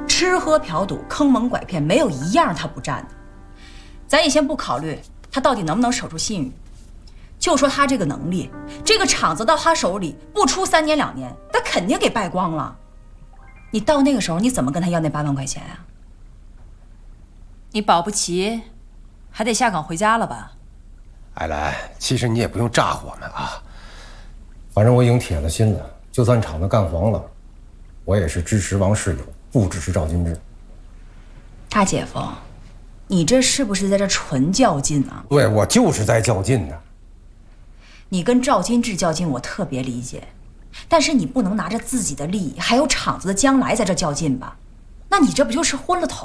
吃喝嫖赌、坑蒙拐骗，没有一样他不占的。咱也先不考虑他到底能不能守住信誉，就说他这个能力，这个厂子到他手里不出3年2年，他肯定给败光了。你到那个时候，你怎么跟他要那8万块钱啊？你保不齐还得下岗回家了吧？ 艾兰，其实你也不用炸我们啊。反正我已经铁了心了，就算厂子干黄了，我也是支持王世友，不支持赵金志。 大姐夫，你这是不是在这纯较劲啊？ 对，我就是在较劲呢。 你跟赵金志较劲，我特别理解，但是你不能拿着自己的利益还有厂子的将来在这较劲吧？那你这不就是昏了头